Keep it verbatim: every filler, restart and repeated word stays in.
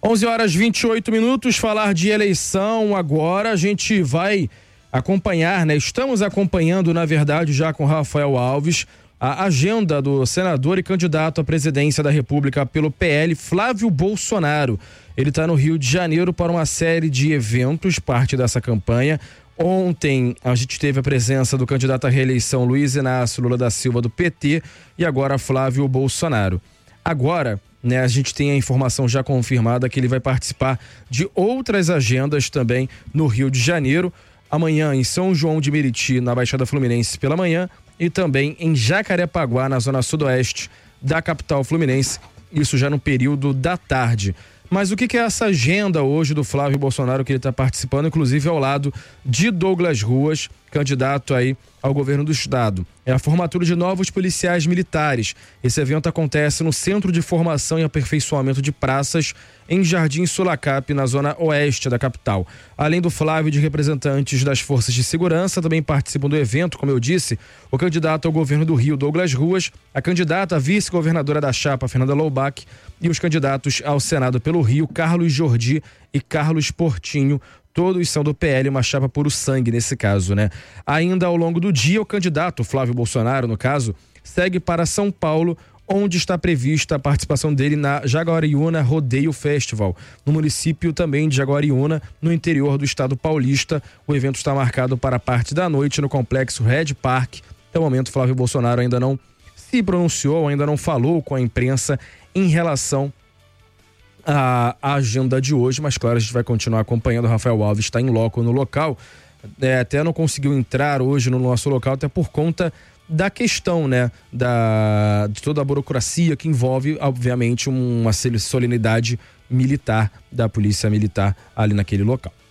onze horas e vinte e oito minutos, falar de eleição agora. A gente vai acompanhar, né? Estamos acompanhando, na verdade, já com Rafael Alves, a agenda do senador e candidato à presidência da República pelo P L, Flávio Bolsonaro. Ele está no Rio de Janeiro para uma série de eventos, parte dessa campanha. Ontem a gente teve a presença do candidato à reeleição Luiz Inácio Lula da Silva do P T e agora Flávio Bolsonaro. Agora, né, a gente tem a informação já confirmada que ele vai participar de outras agendas também no Rio de Janeiro. Amanhã em São João de Meriti, na Baixada Fluminense pela manhã, e também em Jacarepaguá, na zona sudoeste da capital fluminense, isso já no período da tarde. Mas o que que é essa agenda hoje do Flávio Bolsonaro que ele está participando, inclusive ao lado de Douglas Ruas, candidato aí ao governo do estado? É a formatura de novos policiais militares. Esse evento acontece no Centro de Formação e Aperfeiçoamento de Praças, em Jardim Sulacap, na zona oeste da capital. Além do Flávio e de representantes das forças de segurança, também participam do evento, como eu disse, o candidato ao governo do Rio, Douglas Ruas, a candidata a vice-governadora da chapa, Fernanda Loubach, e os candidatos ao Senado pelo Rio, Carlos Jordi e Carlos Portinho. Todos são do P L, uma chapa puro sangue nesse caso, né? Ainda ao longo do dia, o candidato, Flávio Bolsonaro, no caso, segue para São Paulo, onde está prevista a participação dele na Jaguariúna Rodeio Festival, no município também de Jaguariúna, no interior do estado paulista. O evento está marcado para a parte da noite no complexo Red Park. Até o momento, Flávio Bolsonaro ainda não se pronunciou, ainda não falou com a imprensa em relação a, a agenda de hoje, mas claro, a gente vai continuar acompanhando. O Rafael Alves está em loco no local, é, até não conseguiu entrar hoje no nosso local, até por conta da questão, né, da, de toda a burocracia que envolve, obviamente, uma solenidade militar da Polícia Militar ali naquele local.